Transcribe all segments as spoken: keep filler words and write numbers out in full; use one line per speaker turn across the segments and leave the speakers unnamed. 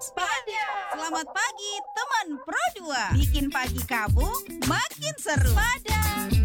Spada. Selamat pagi teman Pro dua. Bikin pagi kamu makin seru. Spada.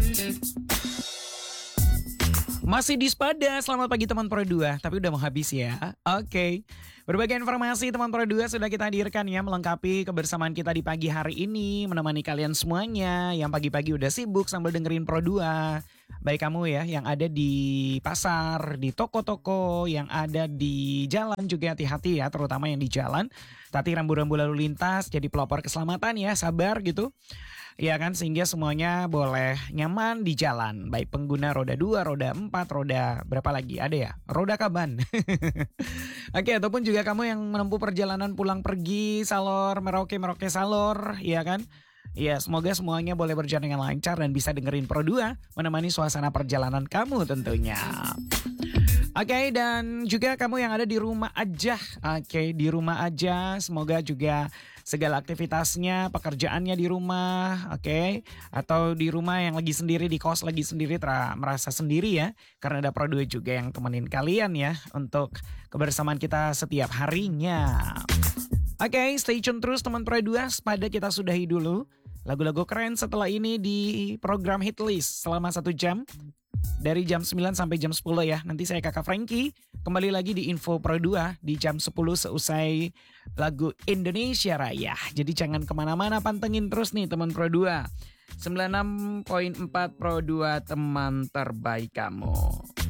Masih di Spada, selamat pagi teman Pro dua, tapi udah mau habis ya. Oke, berbagai informasi teman Pro dua sudah kita hadirkan ya, melengkapi kebersamaan kita di pagi hari ini, menemani kalian semuanya yang pagi-pagi udah sibuk sambil dengerin Pro dua. Baik kamu ya yang ada di pasar, di toko-toko, yang ada di jalan juga hati-hati ya, terutama yang di jalan. Tadi rambu-rambu lalu lintas jadi pelopor keselamatan ya, sabar gitu. Ya kan, sehingga semuanya boleh nyaman di jalan. Baik pengguna roda dua, roda empat, roda berapa lagi? Ada ya? Roda kaban. Oke, ataupun juga kamu yang menempuh perjalanan pulang pergi, salor, merauke, merauke salor, ya kan? Ya, semoga semuanya boleh berjalan dengan lancar dan bisa dengerin Pro dua menemani suasana perjalanan kamu tentunya. Oke, okay, dan juga kamu yang ada di rumah aja. Oke, okay, di rumah aja. Semoga juga segala aktivitasnya, pekerjaannya di rumah, oke. Okay? Atau di rumah yang lagi sendiri, di kos lagi sendiri, ter- merasa sendiri ya. Karena ada Pro dua juga yang temenin kalian ya untuk kebersamaan kita setiap harinya. Oke, okay, stay tune terus teman Pro dua. Spada kita sudahi dulu lagu-lagu keren setelah ini di program Hit List selama satu jam. Dari jam sembilan sampai jam sepuluh ya. Nanti saya Kakak Frankie kembali lagi di Info Pro dua di jam sepuluh seusai lagu Indonesia Raya. Jadi jangan kemana-mana, pantengin terus nih teman Pro dua. sembilan puluh enam koma empat Pro dua, teman terbaik kamu.